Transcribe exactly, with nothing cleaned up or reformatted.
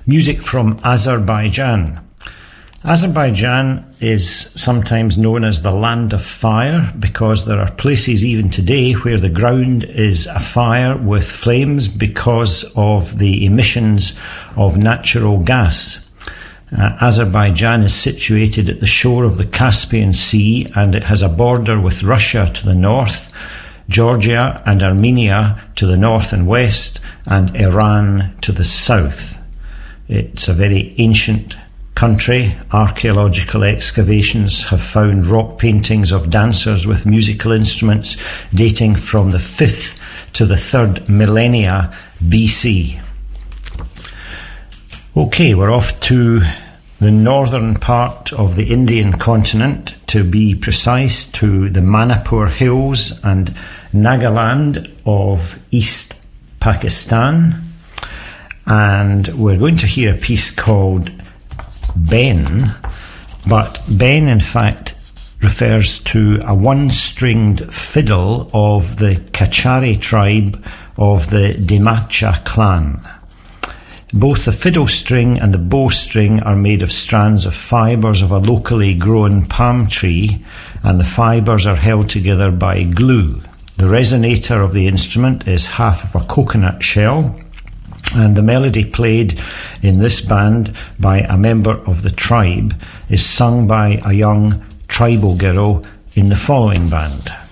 music from Azerbaijan. Azerbaijan is sometimes known as the land of fire because there are places even today where the ground is afire with flames because of the emissions of natural gas. Uh, Azerbaijan is situated at the shore of the Caspian Sea, and it has a border with Russia to the north, Georgia and Armenia to the north and west, and Iran to the south. It's a very ancient country. Archaeological excavations have found rock paintings of dancers with musical instruments dating from the fifth to the third millennia B C. Okay, we're off to the northern part of the Indian continent, to be precise, to the Manipur Hills and Nagaland of East Pakistan. And we're going to hear a piece called Ben, but Ben in fact refers to a one-stringed fiddle of the Kachari tribe of the Dimacha clan. Both the fiddle string and the bowstring are made of strands of fibres of a locally grown palm tree, and the fibres are held together by glue. The resonator of the instrument is half of a coconut shell, and the melody played in this band by a member of the tribe is sung by a young tribal girl in the following band.